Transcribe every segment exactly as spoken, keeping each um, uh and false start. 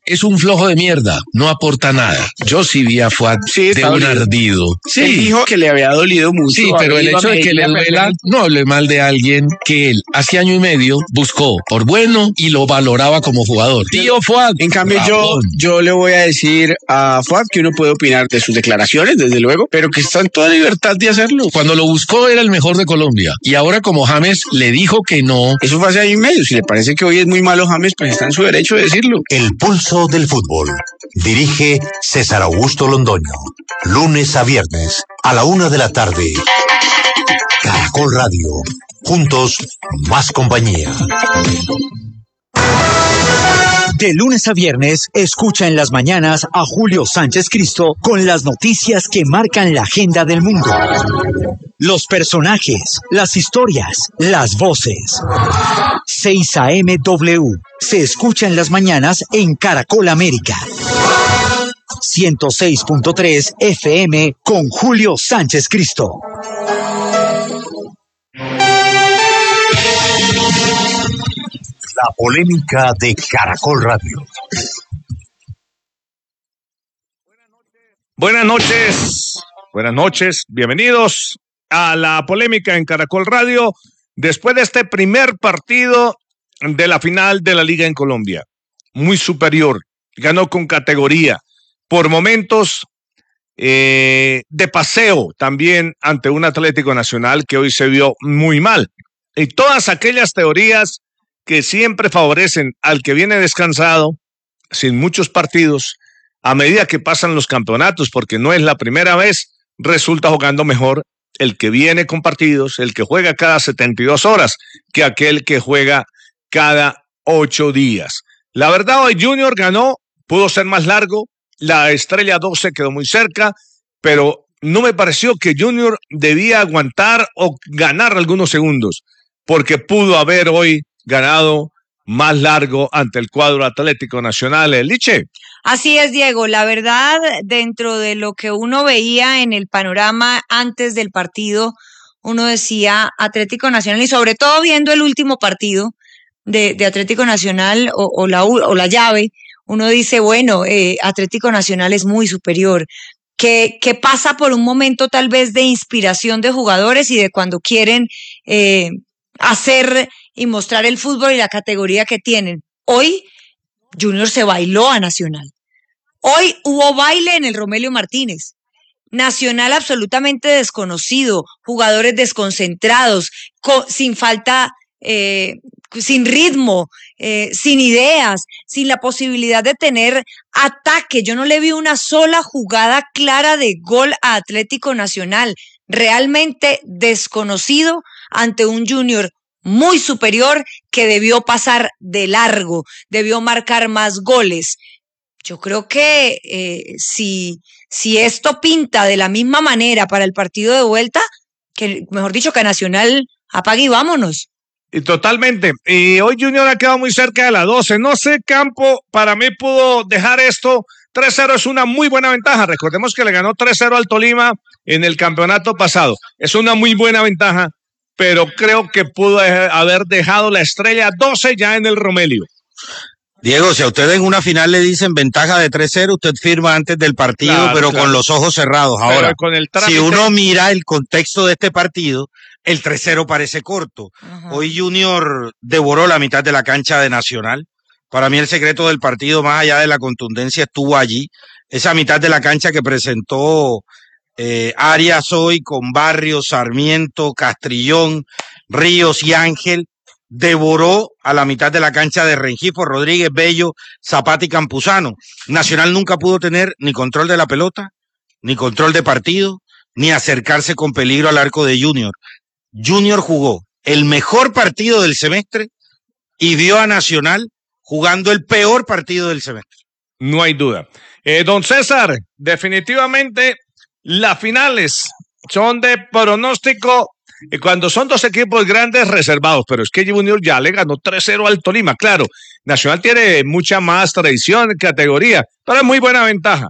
es un flojo de mierda, no aporta nada. Yo sí vi a Fuad sí, de un dolido. ardido. Sí. Él dijo que le había dolido mucho. Sí, pero el hecho de que le duela, no hable mal de alguien que él hace año y medio buscó por bueno y lo valoraba como jugador. Tío Fuad. En cambio, yo, yo le voy a decir a Fuad que uno puede opinar de sus declaraciones, desde luego, pero que está en toda libertad de hacerlo. Cuando lo buscó era el mejor de Colombia. Y ahora como James le dijo que no. Eso fue hace año y medio. Si le parece que hoy es muy malo James, pues está en su derecho de decirlo. El pulso del fútbol. Dirige César Augusto Londoño. Lunes a viernes a la una de la tarde. Caracol Radio. Juntos, más compañía. De lunes a viernes, escucha en las mañanas a Julio Sánchez Cristo con las noticias que marcan la agenda del mundo. Los personajes, las historias, las voces. seis A M W se escucha en las mañanas en Caracol América. ciento seis punto tres F M con Julio Sánchez Cristo. La polémica de Caracol Radio. Buenas noches, buenas noches, bienvenidos a la polémica en Caracol Radio después de este primer partido de la final de la Liga en Colombia. Muy superior, ganó con categoría, por momentos eh, de paseo también ante un Atlético Nacional que hoy se vio muy mal. Y todas aquellas teorías que siempre favorecen al que viene descansado, sin muchos partidos, a medida que pasan los campeonatos, porque no es la primera vez, resulta jugando mejor el que viene con partidos, el que juega cada setenta y dos horas, que aquel que juega cada ocho días. La verdad, hoy Junior ganó, pudo ser más largo, la estrella doce quedó muy cerca, pero no me pareció que Junior debía aguantar o ganar algunos segundos, porque pudo haber hoy ganado más largo ante el cuadro Atlético Nacional. Liche. Así es, Diego. La verdad, dentro de lo que uno veía en el panorama antes del partido, uno decía Atlético Nacional, y sobre todo viendo el último partido de, de Atlético Nacional o, o, la, o la llave, uno dice, bueno, eh, Atlético Nacional es muy superior, que, que pasa por un momento tal vez de inspiración de jugadores y de cuando quieren eh, hacer y mostrar el fútbol y la categoría que tienen. Hoy Junior se bailó a Nacional. Hoy hubo baile en el Romelio Martínez. Nacional absolutamente desconocido, jugadores desconcentrados, con, sin falta, eh, sin ritmo, eh, sin ideas, sin la posibilidad de tener ataque. Yo no le vi una sola jugada clara de gol a Atlético Nacional. Realmente desconocido ante un Junior muy superior que debió pasar de largo, debió marcar más goles. Yo creo que eh, si, si esto pinta de la misma manera para el partido de vuelta, que mejor dicho que Nacional apague y vámonos. Y totalmente. Y hoy Junior ha quedado muy cerca de la doce. No sé, Campo, para mí pudo dejar esto. tres cero es una muy buena ventaja. Recordemos que le ganó tres cero al Tolima en el campeonato pasado. Es una muy buena ventaja, pero creo que pudo haber dejado la estrella doce ya en el Romelio. Diego, si a usted en una final le dicen ventaja de tres cero, usted firma antes del partido, claro, pero claro, con los ojos cerrados. Ahora, con el trámite... si uno mira el contexto de este partido, el tres cero parece corto. Ajá. Hoy Junior devoró la mitad de la cancha de Nacional. Para mí el secreto del partido, más allá de la contundencia, estuvo allí. Esa mitad de la cancha que presentó eh, Arias hoy con Barrios, Sarmiento, Castrillón, Ríos y Ángel, devoró a la mitad de la cancha de Rengifo, Rodríguez, Bello, Zapata y Campuzano. Nacional nunca pudo tener ni control de la pelota, ni control de partido, ni acercarse con peligro al arco de Junior. Junior jugó el mejor partido del semestre y vio a Nacional jugando el peor partido del semestre. No hay duda. Eh, don César, definitivamente las finales son de pronóstico y cuando son dos equipos grandes reservados, pero es que Junior ya le ganó tres cero al Tolima. Claro, Nacional tiene mucha más tradición, categoría, pero es muy buena ventaja.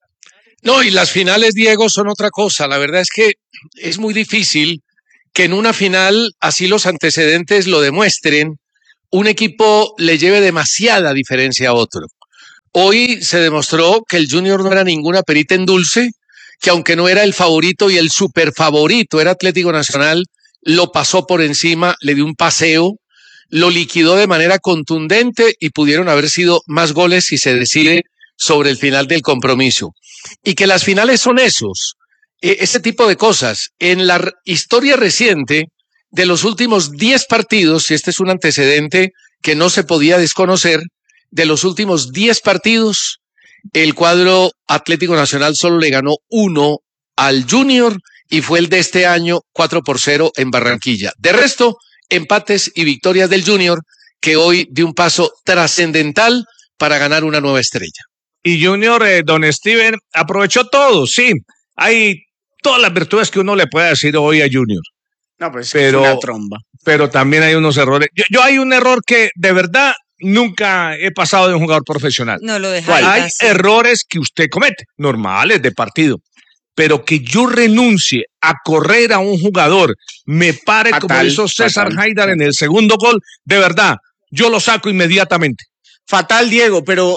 No, y las finales, Diego, son otra cosa. La verdad es que es muy difícil que en una final, así los antecedentes lo demuestren, un equipo le lleve demasiada diferencia a otro. Hoy se demostró que el Junior no era ninguna perita en dulce, que aunque no era el favorito y el super favorito, era Atlético Nacional, lo pasó por encima, le dio un paseo, lo liquidó de manera contundente y pudieron haber sido más goles si se decide sobre el final del compromiso. Y que las finales son esos, eh, ese tipo de cosas. En la r- historia reciente de los últimos diez partidos, y este es un antecedente que no se podía desconocer, de los últimos diez partidos, el cuadro Atlético Nacional solo le ganó uno al Junior y fue el de este año cuatro por cero en Barranquilla. De resto, empates y victorias del Junior, que hoy dio un paso trascendental para ganar una nueva estrella. Y Junior, eh, don Steven, aprovechó todo, sí. Hay todas las virtudes que uno le puede decir hoy a Junior. No, pues pero, es una tromba. Pero también hay unos errores. Yo, yo hay un error que de verdad nunca he pasado de un jugador profesional. No lo dejáis. Hay así. errores que usted comete, normales de partido. Pero que yo renuncie a correr a un jugador, me pare Fatal, como hizo César fatal. Haidar en el segundo gol, de verdad, yo lo saco inmediatamente. Fatal, Diego, pero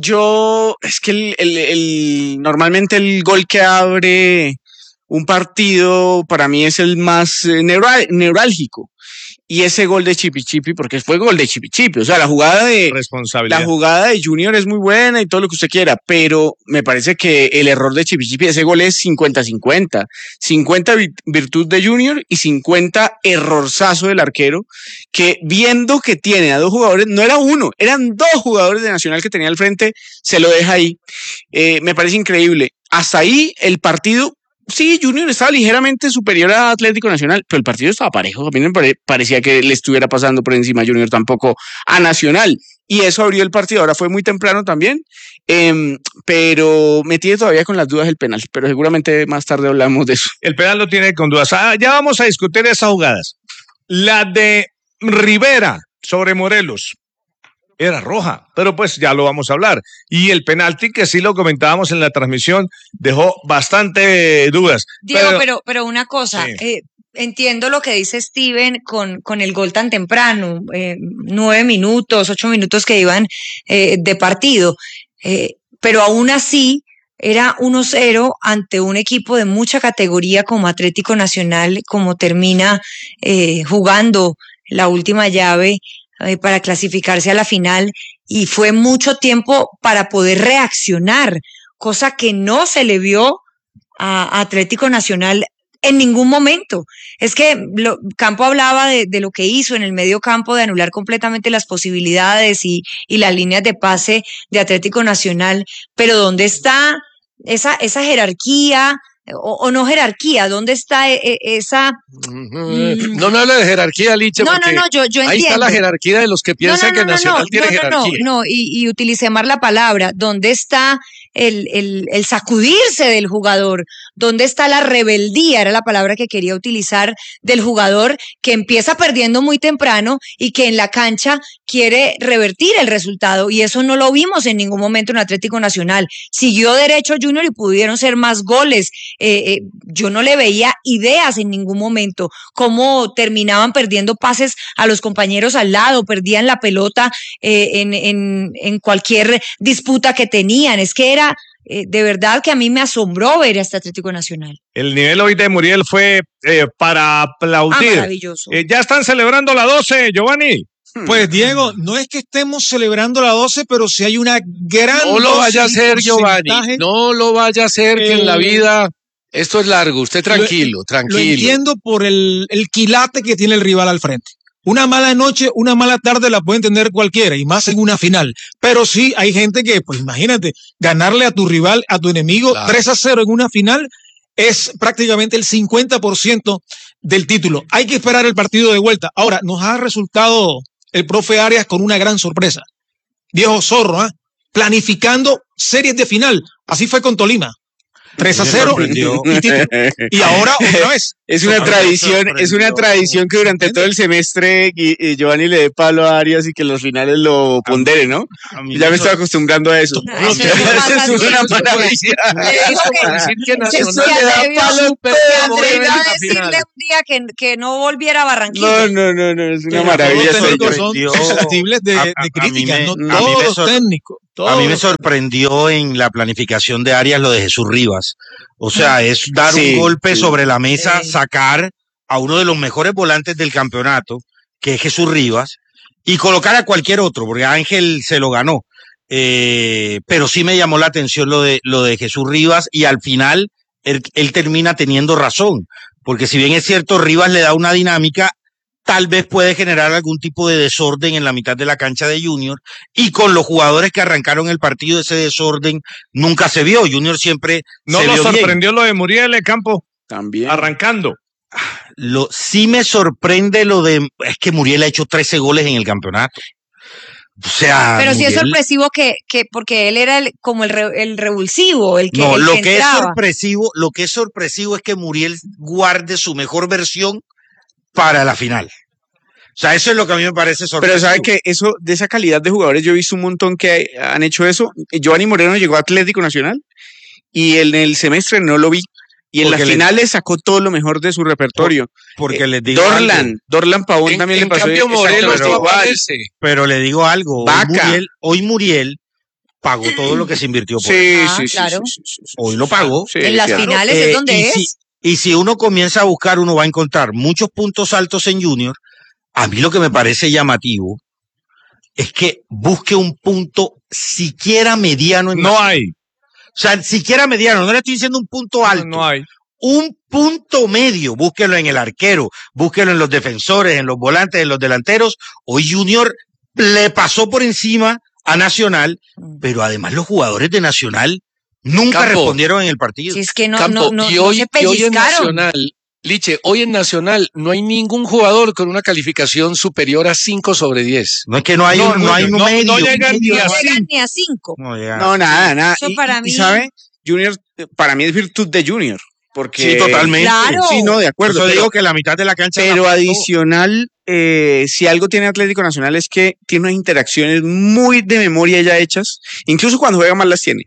yo, es que el, el, el, normalmente el gol que abre un partido para mí es el más eh, neural, neurálgico. Y ese gol de Chipi Chipi, porque fue gol de Chipi Chipi, o sea, la jugada de Responsabilidad. la jugada de Junior es muy buena y todo lo que usted quiera, pero me parece que el error de Chipi Chipi, ese gol es cincuenta cincuenta. cincuenta virtud de Junior y cincuenta errorzazo del arquero, que viendo que tiene a dos jugadores, no era uno, eran dos jugadores de Nacional que tenía al frente, se lo deja ahí. Eh, me parece increíble. Hasta ahí el partido. Sí, Junior estaba ligeramente superior a Atlético Nacional, pero el partido estaba parejo. A mí me pare- parecía que le estuviera pasando por encima a Junior tampoco a Nacional. Y eso abrió el partido. Ahora fue muy temprano también, eh, pero me tiene todavía con las dudas el penal. Pero seguramente más tarde hablamos de eso. El penal lo tiene con dudas. Ah, ya vamos a discutir esas jugadas. La de Rivera sobre Morelos era roja, pero pues ya lo vamos a hablar. Y el penalti, que sí lo comentábamos en la transmisión, dejó bastante dudas. Diego, pero, pero, pero una cosa, Sí. eh, entiendo lo que dice Steven con, con el gol tan temprano, eh, nueve minutos, ocho minutos que iban eh, de partido, eh, pero aún así era uno cero ante un equipo de mucha categoría como Atlético Nacional, como termina eh, jugando la última llave eh, para clasificarse a la final, y fue mucho tiempo para poder reaccionar, cosa que no se le vio a Atlético Nacional en ningún momento. Es que lo, Campo hablaba de, de lo que hizo en el medio campo, de anular completamente las posibilidades y, y las líneas de pase de Atlético Nacional, pero ¿dónde está esa, esa jerarquía o, o no jerarquía? ¿Dónde está e, e, esa...? Mm. No me habla de jerarquía, Liche, No, porque no, no, yo, yo entiendo. ahí está la jerarquía de los que piensan no, no, no, que Nacional no, tiene no, no, jerarquía. No, no, y, y utilicé mal la palabra. ¿Dónde está el, el, el sacudirse del jugador? ¿Dónde está la rebeldía? Era la palabra que quería utilizar, del jugador que empieza perdiendo muy temprano y que en la cancha quiere revertir el resultado, y eso no lo vimos en ningún momento en Atlético Nacional. Siguió derecho Junior y pudieron ser más goles. Eh, eh, yo no le veía ideas en ningún momento, cómo terminaban perdiendo pases a los compañeros al lado, perdían la pelota eh, en, en, en cualquier disputa que tenían. Es que era eh, de verdad que a mí me asombró ver a este Atlético Nacional. El nivel hoy de Muriel fue eh, para aplaudir. Ah, maravilloso. Eh, ya están celebrando la doce, Giovanni. Pues Diego, no es que estemos celebrando la doce, pero sí hay una gran... No lo vaya a hacer, Giovanni, no lo vaya a hacer, que eh, en la vida esto es largo. Usted tranquilo, lo, tranquilo. Lo entiendo por el, el quilate que tiene el rival al frente. Una mala noche, una mala tarde la puede entender cualquiera, y más en una final. Pero sí hay gente que, pues imagínate, ganarle a tu rival, a tu enemigo, claro, tres a cero en una final es prácticamente el cincuenta por ciento del título. Hay que esperar el partido de vuelta. Ahora, nos ha resultado el profe Arias con una gran sorpresa. Viejo zorro, ¿eh? Planificando series de final. Así fue con Tolima. tres a cero y, y ahora otra vez. Es una tradición, es una tradición que durante todo el semestre y, y Giovanni le dé palo a Arias y que en los finales lo pondere, ¿no? Ya me estoy acostumbrando a eso. No, eso eso es una maravilla. Eso le da palo, pero decirle un día que, que no volviera a Barranquilla. No, no, no, no, es una maravilla. Todos técnicos son susceptibles de, de críticas, no todos los técnicos. Todo. A mí me sorprendió en la planificación de Arias lo de Jesús Rivas. O sea, es dar sí, un golpe sí. sobre la mesa, sí. sacar a uno de los mejores volantes del campeonato, que es Jesús Rivas, y colocar a cualquier otro, porque Ángel se lo ganó. Eh, pero sí me llamó la atención lo de, lo de Jesús Rivas, y al final él, él termina teniendo razón, porque si bien es cierto, Rivas le da una dinámica, tal vez puede generar algún tipo de desorden en la mitad de la cancha de Junior, y con los jugadores que arrancaron el partido, ese desorden nunca se vio. Junior siempre ¿No se lo vio sorprendió bien. Lo de Muriel, Campo? También. Arrancando. Lo, sí me sorprende lo de... Es que Muriel ha hecho trece goles en el campeonato. O sea, pero Muriel, sí es sorpresivo que, que porque él era el, como el, re, el revulsivo, el que No, el lo que, que entraba. es sorpresivo, lo que es sorpresivo es que Muriel guarde su mejor versión para la final. O sea, eso es lo que a mí me parece sorpresivo. Pero sabe que eso, de esa calidad de jugadores, yo he visto un montón que han hecho eso. Giovanni Moreno llegó a Atlético Nacional y en el semestre no lo vi. Y en porque las finales le... sacó todo lo mejor de su repertorio. Porque eh, les digo Dorlan, algo. Dorlan Pavón en, también en le pasó. Cambio, Morelos pero, igual. Pero le digo algo. Hoy Muriel, hoy Muriel pagó todo lo que se invirtió por sí, él. Ah, sí, claro. sí, sí, sí, sí. Hoy lo pagó. Sí, en las claro. finales eh, es donde y es. Si, y si uno comienza a buscar, uno va a encontrar muchos puntos altos en Junior. A mí lo que me parece llamativo es que busque un punto siquiera mediano en No Nacional. hay. O sea, siquiera mediano, no le estoy diciendo un punto alto. No, no hay. Un punto medio, búsquelo en el arquero, búsquelo en los defensores, en los volantes, en los delanteros. Hoy Junior le pasó por encima a Nacional, pero además los jugadores de Nacional nunca Campo. respondieron en el partido. Si es que no, Campo, no, no, y hoy, no se y hoy en pellizcaron. Nacional, Liche, hoy en Nacional no hay ningún jugador con una calificación superior a cinco sobre diez. No es que no hay No, un, no, no, hay un no, medio. no llegan medio. ni a No llegan ni a cinco. No, llega. No, nada, nada. Eso y, para y, mí- ¿sabe? Junior, para mí es virtud de Junior. Porque, Sí, totalmente. Claro. Sí, no, de acuerdo. Por eso pero- digo que la mitad de la cancha. Pero la- adicional, eh, si algo tiene Atlético Nacional es que tiene unas interacciones muy de memoria ya hechas, incluso cuando juega mal las tiene,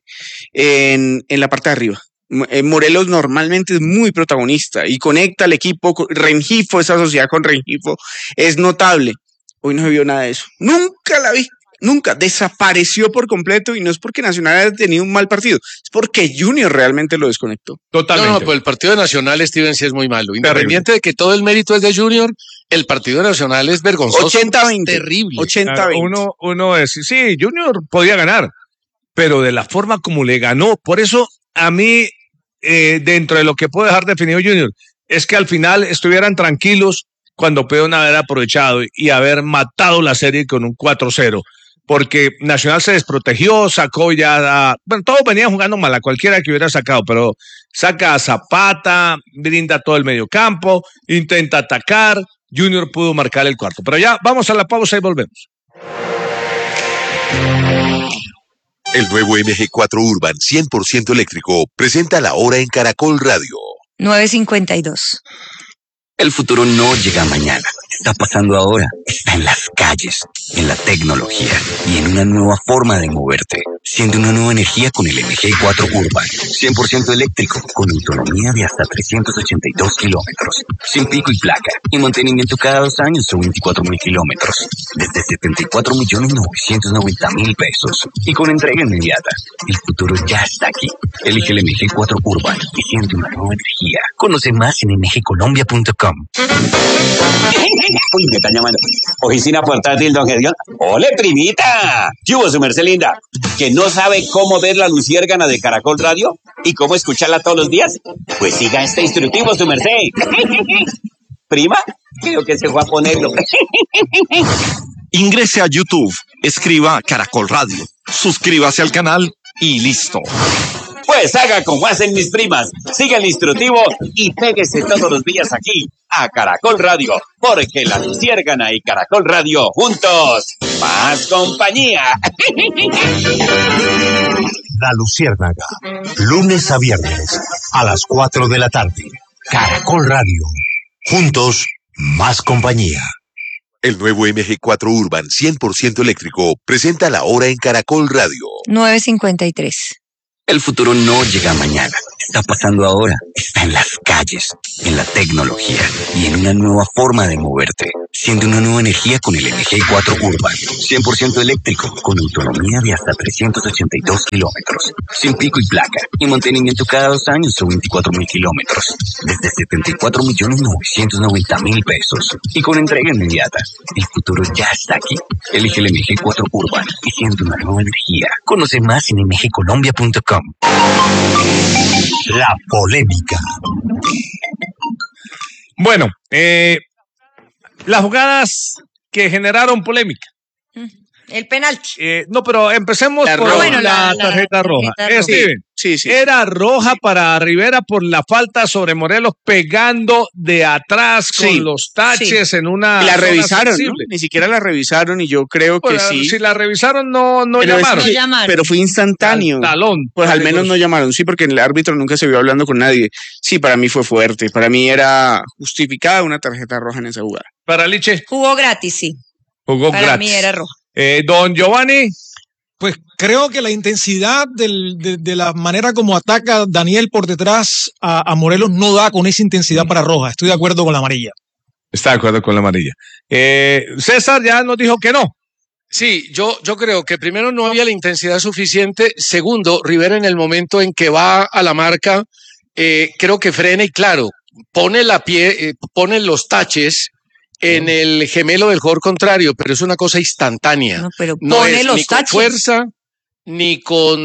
en, en la parte de arriba. M- eh, Morelos normalmente es muy protagonista y conecta al equipo, con- Rengifo, esa sociedad con Rengifo es notable. Hoy no se vio nada de eso. Nunca la vi. Nunca, desapareció por completo y no es porque Nacional haya tenido un mal partido, es porque Junior realmente lo desconectó. Totalmente. No, no, pero el partido de Nacional, Steven, sí es muy malo. Independiente de que todo el mérito es de Junior, el partido de Nacional es vergonzoso. ochenta veinte. Terrible. ochenta veinte. Uno, uno es, sí, Junior podía ganar, pero de la forma como le ganó, por eso a mí, eh, dentro de lo que puedo dejar definido Junior, es que al final estuvieran tranquilos cuando pudieron haber aprovechado y haber matado la serie con un cuatro cero. Porque Nacional se desprotegió, sacó ya, a, bueno, todos venían jugando mal, a cualquiera que hubiera sacado, pero saca a Zapata, brinda todo el medio campo, intenta atacar, Junior pudo marcar el cuarto. Pero ya, vamos a la pausa y volvemos. El nuevo M G cuatro Urban cien por ciento eléctrico presenta la hora en Caracol Radio. nueve cincuenta y dos. El futuro no llega mañana, está pasando ahora, está en las calles, en la tecnología y en una nueva forma de moverte. Siente una nueva energía con el M G cuatro Urban, cien por ciento eléctrico, con autonomía de hasta trescientos ochenta y dos kilómetros, sin pico y placa, y mantenimiento cada dos años o veinticuatro mil kilómetros, desde setenta y cuatro millones novecientos noventa mil pesos, y con entrega inmediata. El futuro ya está aquí. Elige el M G cuatro Urban y siente una nueva energía. Conoce más en m g colombia punto com. Uy, me están llamando. Oficina portátil, don Gedión. ¡Ole, primita! ¿Qué hubo, su merced linda? ¿Que no sabe cómo ver la luciérgana de Caracol Radio? ¿Y cómo escucharla todos los días? Pues siga este instructivo, su merced. ¿Prima? Creo que se fue a ponerlo. Ingrese a YouTube, escriba Caracol Radio, suscríbase al canal y listo. Pues haga como hacen mis primas. Siga el instructivo y péguese todos los días aquí, a Caracol Radio, porque la luciérgana y Caracol Radio juntos, más compañía. La Luciérnaga, lunes a viernes, a las cuatro de la tarde. Caracol Radio, juntos, más compañía. El nuevo M G cuatro Urban cien por ciento eléctrico presenta la hora en Caracol Radio. nueve cincuenta y tres. El futuro no llega mañana, está pasando ahora, está en las calles, en la tecnología y en una nueva forma de moverte. Siente una nueva energía con el M G cuatro Urban. cien por ciento eléctrico, con autonomía de hasta trescientos ochenta y dos kilómetros. Sin pico y placa. Y mantenimiento cada dos años o veinticuatro mil kilómetros. Desde setenta y cuatro millones novecientos noventa mil pesos. Y con entrega inmediata. El futuro ya está aquí. Elige el M G cuatro Urban y siente una nueva energía. Conoce más en m g colombia punto com. La polémica. Bueno, eh, las jugadas que generaron polémica. El penalti. Eh, no, pero empecemos la por roja. Bueno, la, la, tarjeta la roja. tarjeta Eh, Steven, sí, sí. Era roja para Rivera por la falta sobre Morelos pegando de atrás con sí, los taches sí. en una. Y la revisaron, ¿no? sensible. Ni siquiera la revisaron y yo creo que Pues, sí. Si la revisaron, no, no pero llamaron. Es que, no llamaron. Pero fue instantáneo. Al talón. Pues al menos no llamaron, sí, porque el árbitro nunca se vio hablando con nadie. Sí, para mí fue fuerte. Para mí era justificada una tarjeta roja en esa jugada. Para Liche. Jugó gratis, sí. Jugó para gratis. mí era roja. Eh, don Giovanni. Pues creo que la intensidad del, de, de la manera como ataca Daniel por detrás a, a Morelos no da con esa intensidad para roja. Estoy de acuerdo con la amarilla. Está de acuerdo con la amarilla. Eh, César ya nos dijo que no. Sí, yo, yo creo que primero no había la intensidad suficiente. Segundo, Rivera en el momento en que va a la marca, eh, creo que frena y claro, pone la pie, eh, pone los taches en el gemelo del jugador contrario, pero es una cosa instantánea. No, pero no pone es los ni con taches. fuerza, ni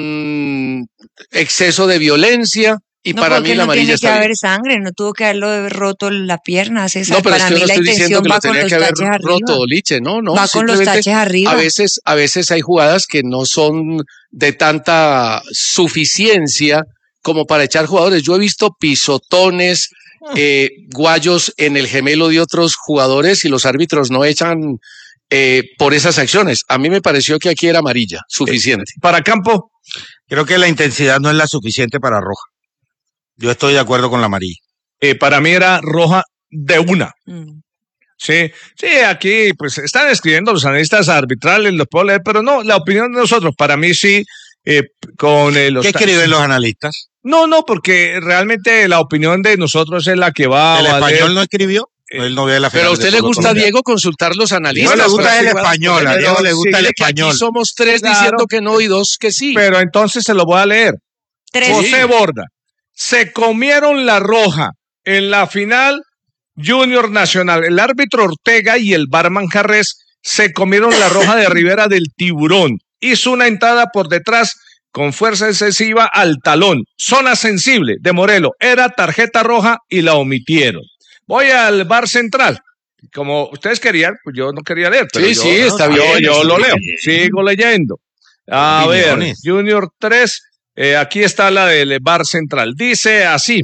con exceso de violencia. Y no, para mí la no amarilla tiene está que bien. haber sangre, no tuvo que haberlo roto la pierna, César. No, pero para es que mí no la estoy diciendo intención que va lo con tenía los que haber taches arriba. roto, Liche, no, no. Va con los taches arriba. A veces, a veces hay jugadas que no son de tanta suficiencia como para echar jugadores. Yo he visto pisotones, eh, guayos en el gemelo de otros jugadores y los árbitros no echan eh, por esas acciones. A mí me pareció que aquí era amarilla, suficiente. Eh, para Campo. Creo que la intensidad no es la suficiente para roja. Yo estoy de acuerdo con la amarilla. Eh, para mí era roja de una. Mm. Sí, sí, aquí pues están escribiendo los analistas arbitrales, los puedo leer, pero no, la opinión de nosotros, para mí sí, eh, con eh, los... ¿Qué escriben los analistas? No, no, porque realmente la opinión de nosotros es la que va ¿El a valer. español no escribió? Él no ve la Pero a usted le gusta, Diego, consultar los analistas. No le gusta el español, a Diego le gusta el español. Aquí somos tres Claro. diciendo que no y dos que sí. Pero entonces se lo voy a leer. Tres. José Borda, se comieron la roja en la final Junior Nacional. El árbitro Ortega y el barman Jarrés se comieron la roja de Rivera del Tiburón. Hizo una entrada por detrás con fuerza excesiva al talón. Zona sensible de Morelos. Era tarjeta roja y la omitieron. Voy al V A R central. Como ustedes querían, pues yo no quería leer. Pero Sí, yo, sí, está yo, bien. Yo está lo bien. leo. Sigo leyendo. A Opiniones. ver, Junior tres. Eh, aquí está la del V A R central. Dice así.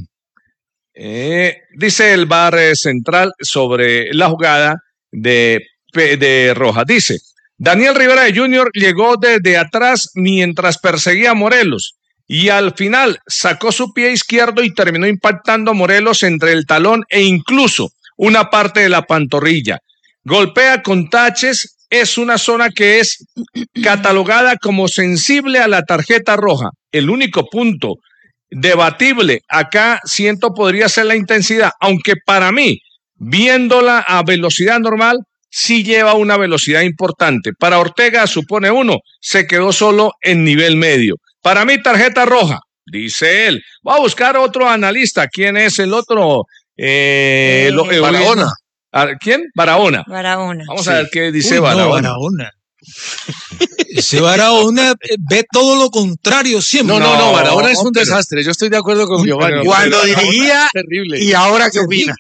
Eh, dice el V A R central sobre la jugada de, de Roja. Dice, Daniel Rivera de Junior llegó desde atrás mientras perseguía a Morelos y al final sacó su pie izquierdo y terminó impactando a Morelos entre el talón e incluso una parte de la pantorrilla. Golpea con taches, es una zona que es catalogada como sensible a la tarjeta roja. El único punto debatible acá siento podría ser la intensidad, aunque para mí, viéndola a velocidad normal, sí lleva una velocidad importante. Para Ortega supone uno, se quedó solo en nivel medio. Para mí tarjeta roja, dice él. Voy a buscar otro analista. ¿Quién es el otro? Eh, Eh, lo, eh, Barahona. ¿Quién? Barahona. Barahona. Vamos sí. a ver qué dice Uy, Barahona. No, Barahona. Ese Barahona ve todo lo contrario siempre. No, no, no, No, Barahona es un pero- desastre. Yo estoy de acuerdo con Uy, Giovanni. pero- Cuando Pero Barahona dirigía es terrible. y ahora qué opina.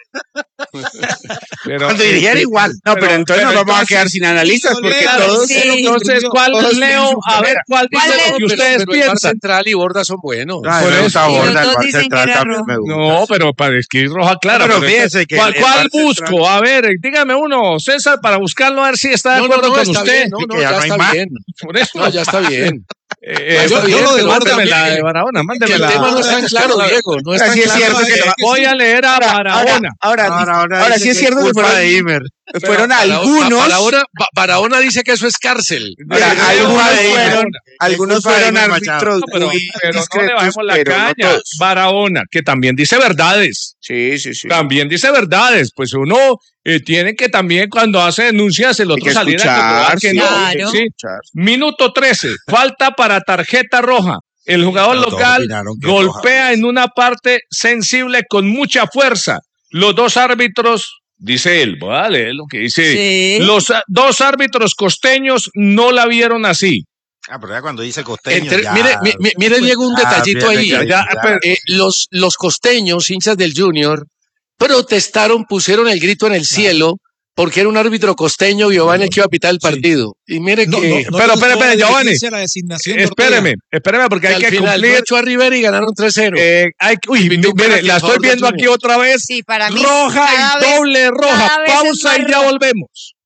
Pero, Cuando dirigía era eh, igual. No, pero, Pero- entonces pero nos vamos a entonces- quedar sin analistas porque Claro, todos... sí. Entonces, ¿cuál Todos leo? tienen su A ver, carrera. ¿cuál dice ¿Cuál lo es? que Pero- ustedes pero el V A R piensan? Central y Borda son buenos. Ay, Por me eso. gusta Y los Borda, el dos V A R dicen que central era también rojo. me gusta. No, pero para escribir roja clara. Pero pero fíjese que ¿Cuál, el cuál V A R busco? A ver, dígame uno, César, para buscarlo, a ver si está de No, no, acuerdo no, con está usted. bien. No, no, que ya ya no hay está más. bien. Por eso. No, ya está bien. Eh, Yo- bien, yo lo de pero Borda, mándemela que- de Barahona, Que el mándemela. tema no es tan claro, Diego. No es tan Así es claro. cierto que Eh, la- Voy a leer a Barahona. Ahora, ahora, Ahora, ahora ahora dice sí es que cierto que culpa fueron, de Imer. fueron Para- algunos. Barahona, Ba- Barahona dice que eso es cárcel. Ahora, Eh, algunos eh, fueron, algunos fueron árbitros No, pero, muy pero no le discretos, bajemos la pero no caña. todos. Barahona, que también dice verdades. Sí, sí, sí. También dice verdades. Pues uno eh, tiene que también, cuando hace denuncias, el otro que salir a escuchar, comprobar que sí, no. Claro. Sí. Escuchar. Minuto trece. Falta para tarjeta roja. El jugador Pero todos local opinaron que golpea roja. en una parte sensible con mucha fuerza. Los dos árbitros, dice él, voy a leer lo que dice. Sí. Los ah, dos árbitros costeños no la vieron así. Ah, pero ya cuando dice costeño. Entre- ya- mire, mi- mi- mire, Diego, un Ah, detallito fíjate ahí. que Ya, ya- pero- Eh, los, los costeños, hinchas del Junior, protestaron, pusieron el grito en el cielo, porque era un árbitro costeño, Giovanni, que iba a pitar el partido. Y mire No, que, no, no Pero, le espere, gustó espere, la Giovanni. diligencia de la designación de Ortega. Espéreme, espéreme, porque que hay al que final cumplir. no echó a Rivera y ganaron tres cero. Eh, hay, uy, Pitú mire, penalti la a estoy favor del viendo aquí Junior. otra vez. Sí, para mí Roja cada y vez- doble roja. cada vez es Pausa más y ya roja. volvemos.